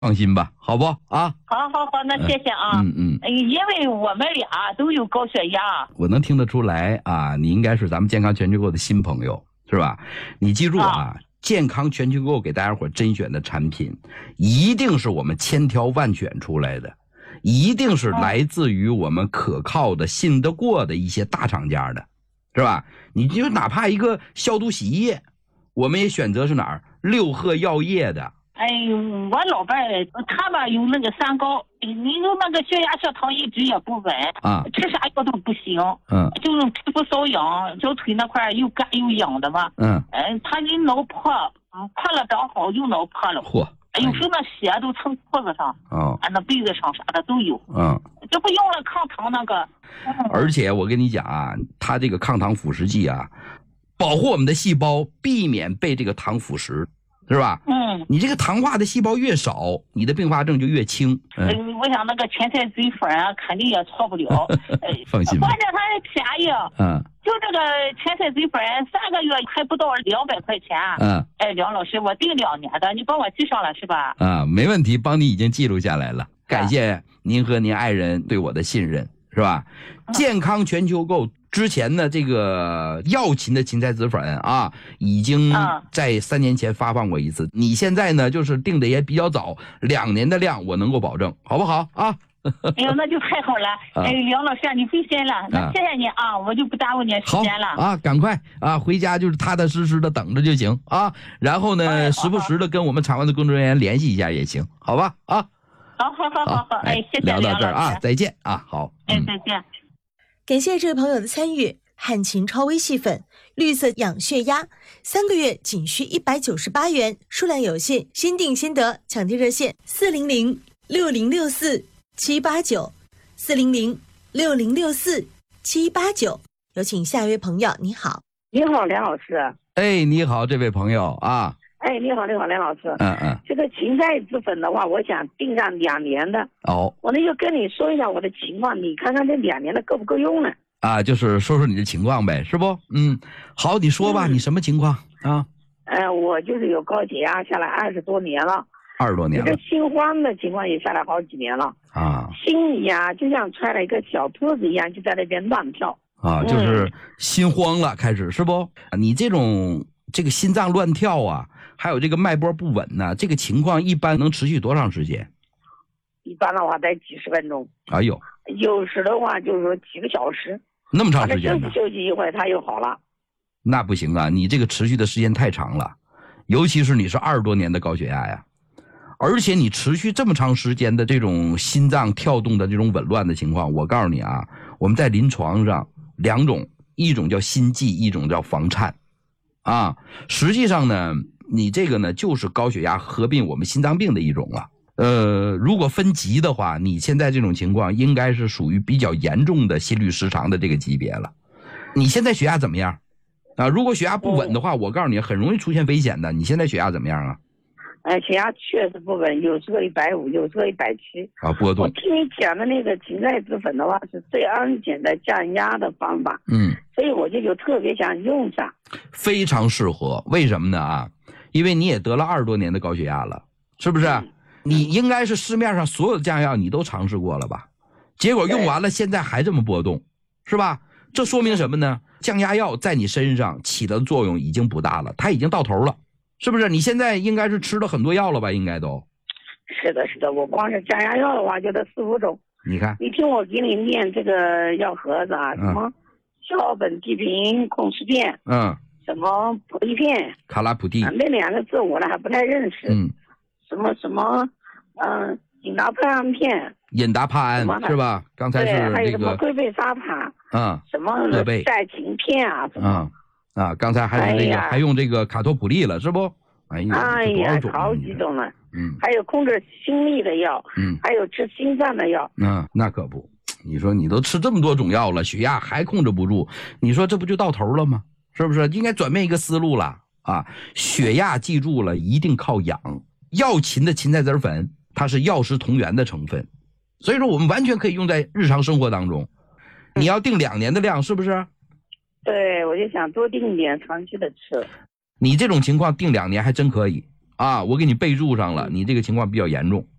放心吧，好不啊？ 好，那谢谢啊。因为我们俩都有高血压。 我能听得出来啊，你应该是咱们健康全球购的新朋友，是吧？你记住啊，健康全球购给大家伙甄选的产品，一定是我们千挑万选出来的，一定是来自于我们可靠的、信得过的一些大厂家的，是吧？你就哪怕一个消毒洗衣液，我们也选择是哪儿？六合药业的。 哎呦，我老伴儿他吧有那个三高，你有那个血压血糖一直也不稳啊，吃啥药都不行，就是皮肤瘙痒，小腿那块又干又痒的吧，他一脑破，破了长好，又脑破了，有时候那血都蹭裤子上，那被子上啥的都有，这不用了抗糖那个， 而且我跟你讲啊，它这个抗糖腐蚀剂啊，保护我们的细胞，避免被这个糖腐蚀。是吧？你这个糖化的细胞越少，你的并发症就越轻。 我想那个甜菜嘴粉啊，肯定也错不了。 放心吧。 关键它还便宜。就这个甜菜嘴粉，3个月还不到200块钱。梁老师，我订2年的，你帮我记上了是吧？ 没问题，帮你已经记录下来了。感谢您和您爱人对我的信任，是吧？健康全球购。之前呢，这个药芹的芹菜籽粉啊，已经在3年前发放过一次。你现在呢，就是定的也比较早，2年的量我能够保证，好不好啊？ 哎呦，那就太好了！梁老师，你费心了，那谢谢你啊，我就不耽误你时间了。 好啊，赶快啊，回家就是踏踏实实的等着就行啊。然后呢，时不时的跟我们厂外的工作人员联系一下也行，好吧？啊， 好，谢谢聊到这儿啊，再见啊，好， 再见。 感谢这位朋友的参与。汉秦超微细粉，绿色养血压，3个月仅需198元，数量有限，先订先得，抢订热线400-6064-789，400-6064-789。有请下一位朋友，你好。 你好，梁老师。 你好，这位朋友啊。 你好，梁老师。这个芹菜籽粉的话，我想订上2年的。我呢就跟你说一下我的情况，你看看这2年的够不够用呢？ 就是说说你的情况呗，是不？好，你说吧，你什么情况啊？ 我就是有高血压下来20多年了。 20多年了。 这心慌的情况也下来好几年了。心里啊，就像揣了一个小兔子一样，就在那边乱跳。 就是心慌了，开始是不？你这个心脏乱跳啊，还有这个脉搏不稳呢，这个情况一般能持续多长时间？ 一般的话得几十分钟。 哎呦， 有时的话就是说几个小时。 那么长时间呢？ 休息一会儿它又好了。 那不行啊，你这个持续的时间太长了，尤其是你是20多年的高血压呀，而且你持续这么长时间的这种心脏跳动的这种紊乱的情况，我告诉你啊，我们在临床上2种，一种叫心悸，一种叫房颤。实际上呢，你这个呢就是高血压合并我们心脏病的一种了。如果分级的话，你现在这种情况应该是属于比较严重的心律失常的这个级别了。你现在血压怎么样？如果血压不稳的话，我告诉你很容易出现危险的。你现在血压怎么样啊？ 血压确实不稳，有时候150，有时候170。 波动。 我听你讲的那个芹菜籽粉的话是最安全的降压的方法。所以我就特别想用上。 非常适合，为什么呢？因为你也得了20多年的高血压了，是不是？你应该是市面上所有的降压药你都尝试过了吧？结果用完了，现在还这么波动，是吧？这说明什么呢？降压药在你身上起的作用已经不大了，它已经到头了，是不是？你现在应该是吃了很多药了吧？应该都。 是的，我光是降压药的话就得4、5种。 你看， 你听我给你念这个药盒子啊，什么硝苯地平控湿片，什么普利片、 卡拉普地， 那2个字我呢还不太认识。什么引达帕胺片， 引达帕胺是吧？刚才是还有什么龟背沙塔，什么赛芹片啊，什么刚才还是这个，还用这个卡托普利了，是不？哎呀， 好几种了。还有控制心率的药，还有治心脏的药。 那可不，你说你都吃这么多种药了，血压还控制不住，你说这不就到头了吗？是不是？应该转变一个思路了啊！血压记住了，一定靠养。药芹的芹菜籽粉，它是药食同源的成分，所以说我们完全可以用在日常生活当中。你要定2年的量，是不是？ 对，我就想多定一点，长期的吃。 你这种情况定2年还真可以啊，我给你备注上了，你这个情况比较严重。